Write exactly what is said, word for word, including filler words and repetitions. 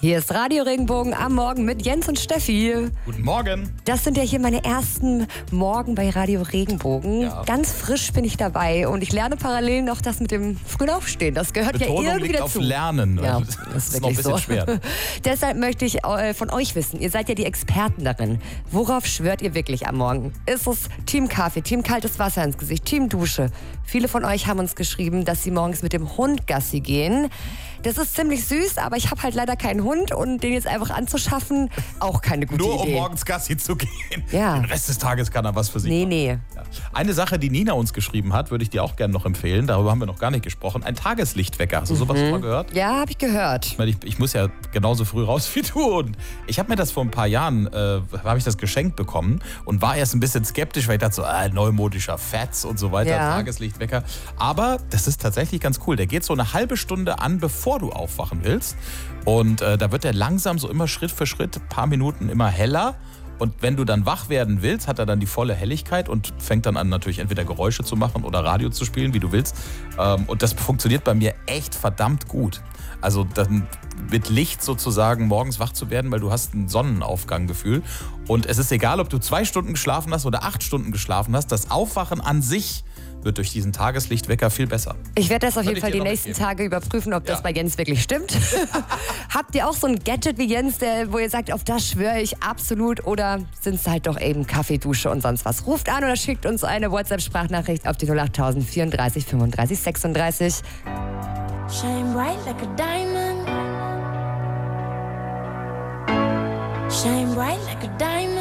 Hier ist Radio Regenbogen am Morgen mit Jens und Steffi. Guten Morgen. Das sind ja hier meine ersten Morgen bei Radio Regenbogen. Ja. Ganz frisch bin ich dabei und ich lerne parallel noch das mit dem frühen Aufstehen. Das gehört Betonung ja irgendwie liegt dazu. auf Lernen. Ja, das, das ist ist noch ein wirklich bisschen so. schwer. Deshalb möchte ich äh, von euch wissen, ihr seid ja die Experten darin. Worauf schwört ihr wirklich am Morgen? Ist es Team Kaffee, Team kaltes Wasser ins Gesicht, Team Dusche? Viele von euch haben uns geschrieben, dass sie morgens mit dem Hund Gassi gehen. Das ist ziemlich süß, aber ich habe halt leider keinen Hund und den jetzt einfach anzuschaffen, auch keine gute Nur Idee. um morgens Gassi zu gehen. Ja. Den Rest des Tages kann er was für sich Nee, machen. nee. Ja. Eine Sache, die Nina uns geschrieben hat, würde ich dir auch gerne noch empfehlen. Darüber haben wir noch gar nicht gesprochen. Ein Tageslichtwecker. Hast du sowas schon mal gehört? Ja, habe ich gehört. Ich, meine, ich, ich muss ja genauso früh raus wie du. Und ich habe mir das vor ein paar Jahren, äh, habe ich das geschenkt bekommen und war erst ein bisschen skeptisch, weil ich dachte so, ah, neumodischer Fats und so weiter, Ja. Tageslichtwecker. Aber das ist tatsächlich ganz cool. Der geht so eine halbe Stunde an, bevor du aufwachen willst. Und äh, da wird er langsam so immer Schritt für Schritt, ein paar Minuten immer heller. Und wenn du dann wach werden willst, hat er dann die volle Helligkeit und fängt dann an, natürlich entweder Geräusche zu machen oder Radio zu spielen, wie du willst. Ähm, und das funktioniert bei mir echt verdammt gut. Also dann mit Licht sozusagen morgens wach zu werden, weil du hast ein Sonnenaufganggefühl. Und es ist egal, ob du zwei Stunden geschlafen hast oder acht Stunden geschlafen hast. Das Aufwachen an sich wird durch diesen Tageslichtwecker viel besser. Ich werde das auf Würde jeden ich Fall dir die noch nächsten mitgeben. Tage überprüfen, ob das Ja. bei Jens wirklich stimmt. Habt ihr auch so ein Gadget wie Jens, der, wo ihr sagt, auf das schwöre ich absolut? Oder sind es halt doch eben Kaffee, Dusche und sonst was? Ruft an oder schickt uns eine WhatsApp-Sprachnachricht auf die null acht null null vierunddreißig fünfunddreißig sechsunddreißig. Shine bright like a diamond. Shine bright like a diamond.